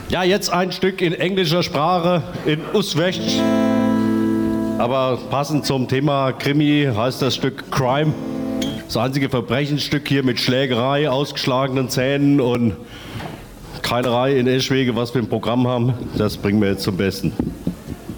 Ja, jetzt ein Stück in englischer Sprache, in Uswech. Aber passend zum Thema Krimi heißt das Stück Crime. Das einzige Verbrechensstück hier mit Schlägerei, ausgeschlagenen Zähnen und Keilerei in Eschwege, was wir im Programm haben, das bringen wir jetzt zum Besten.